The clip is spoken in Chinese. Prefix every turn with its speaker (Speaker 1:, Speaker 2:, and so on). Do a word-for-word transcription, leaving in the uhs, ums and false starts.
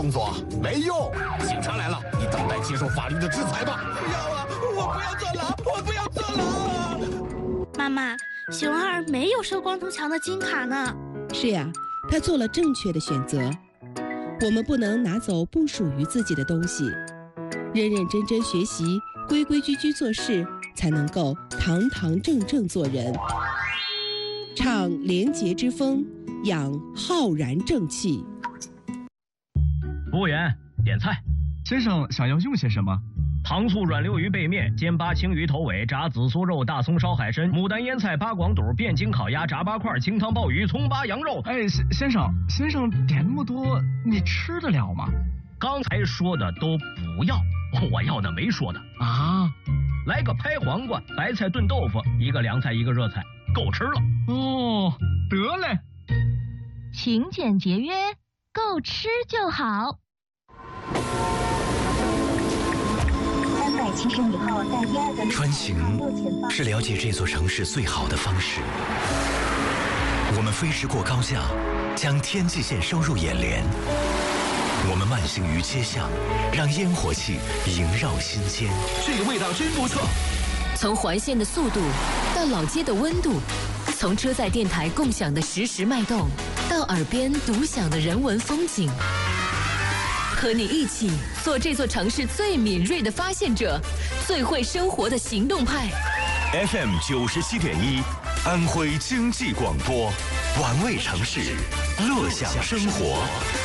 Speaker 1: 动作，没用。警察来了，你等待接受法律的制裁吧。
Speaker 2: 不要啊！我不要坐牢，我不要坐牢。
Speaker 3: 妈妈，熊二没有收光头强的金卡呢。
Speaker 4: 是呀，他做了正确的选择。我们不能拿走不属于自己的东西，认认真真学习，规规矩矩做事，才能够堂堂正正做人。唱廉洁之风，养浩然正气。
Speaker 5: 服务员，点菜。
Speaker 6: 先生想要用些什么？
Speaker 5: 糖醋软溜鱼背面、煎八青鱼头尾、炸紫苏肉、大葱烧海参、牡丹腌菜、八广肚、汴京烤鸭、炸八块、清汤鲍鱼、葱八羊肉。
Speaker 6: 哎，先生，先生点那么多，你吃得了吗？
Speaker 5: 刚才说的都不要，我要的没说的
Speaker 6: 啊。
Speaker 5: 来个拍黄瓜，白菜炖豆腐，一个凉菜，一个热菜，够吃了。
Speaker 6: 哦，得嘞。
Speaker 7: 勤俭节约，够吃就好。
Speaker 8: 穿行是了解这座城市最好的方式。我们飞驰过高架，将天际线收入眼帘。我们慢行于街巷，让烟火气萦绕心间。
Speaker 2: 这个味道真不错。
Speaker 9: 从环线的速度到老街的温度，从车载电台共享的实时脉动，到耳边独享的人文风景。和你一起做这座城市最敏锐的发现者，最会生活的行动派。
Speaker 10: F M 九十七点一，安徽经济广播，玩味城市，乐享生活。